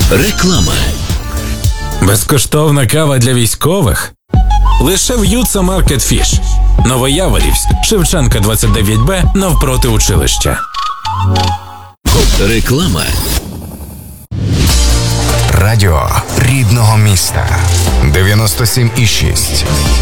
Реклама. Безкоштовна кава для військових? Лише в Юца Маркет Фіш. Новояворівськ, Шевченка 29Б, навпроти училища. Реклама. Радіо рідного міста 97,6.